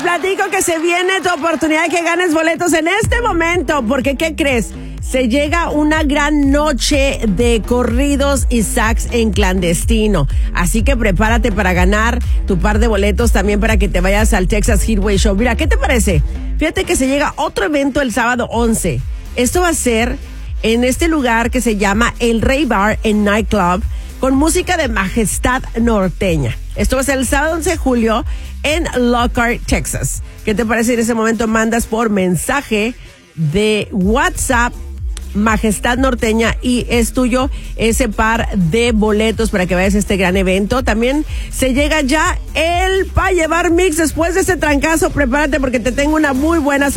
platico que se viene tu oportunidad de que ganes boletos en este momento, porque ¿qué crees? Se llega una gran noche de corridos y sax en clandestino. Así que prepárate para ganar tu par de boletos también para que te vayas al Texas Heatwave Show. Mira, ¿qué te parece? Fíjate que se llega otro evento el sábado 11. Esto va a ser en este lugar que se llama El Rey Bar and Nightclub, con música de Majestad Norteña. Esto va a ser el sábado 11 de julio en Lockhart, Texas. ¿Qué te parece? En ese momento mandas por mensaje de WhatsApp Majestad Norteña y es tuyo ese par de boletos para que vayas a este gran evento. También se llega ya el Pa' Llevar Mix. Después de ese trancazo, prepárate porque te tengo una muy buena sorpresa.